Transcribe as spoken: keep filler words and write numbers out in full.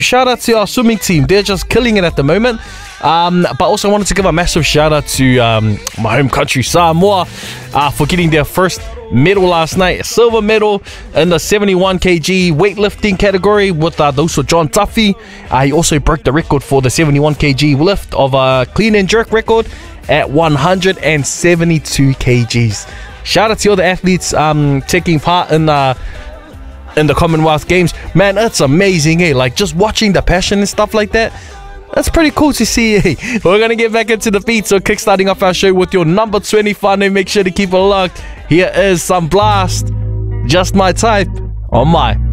Shout out to our swimming team. They're just killing it at the moment. Um, but also I wanted to give a massive shout out to um, my home country, Samoa, uh, for getting their first medal last night. A silver medal in the seventy-one kilogram weightlifting category with uh, those for John Tuffy. Uh, he also broke the record for the seventy-one kilogram lift of a clean and jerk record at one hundred seventy-two kilograms. Shout out to all the athletes um, taking part in uh, in the Commonwealth Games. Man, it's amazing, eh? Like, just watching the passion and stuff like that. That's pretty cool to see, eh? We're going to get back into the beat, so kickstarting off our show with your number twenty fun, and make sure to keep it locked. Here is some Blast, Just My Type, on my